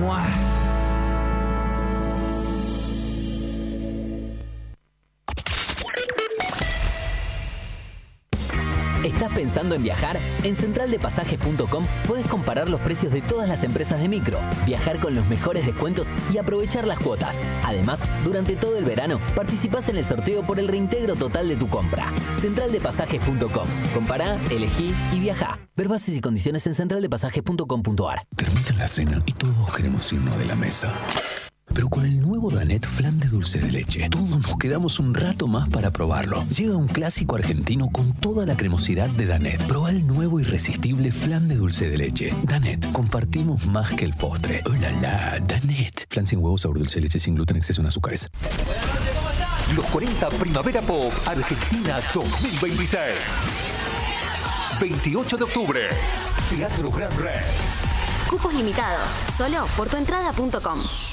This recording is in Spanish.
Mua. ¿Estás pensando en viajar? En centraldepasajes.com puedes comparar los precios de todas las empresas de micro, viajar con los mejores descuentos y aprovechar las cuotas. Además, durante todo el verano, participás en el sorteo por el reintegro total de tu compra. Centraldepasajes.com. Compará, elegí y viajá. Ver bases y condiciones en centraldepasajes.com.ar. Termina la cena y todos queremos irnos de la mesa. Pero con el nuevo Danette Flan de dulce de leche, todos nos quedamos un rato más para probarlo. Llega un clásico argentino con toda la cremosidad de Danette. Probá el nuevo irresistible flan de dulce de leche. Danette, compartimos más que el postre. ¡Oh, la, la! Danette. Flan sin huevos, sabor dulce de leche, sin gluten, exceso en azúcares. Los 40 Primavera Pop Argentina 2026. 28 de octubre. Teatro Gran Rex. Cupos limitados. Solo por tuentrada.com.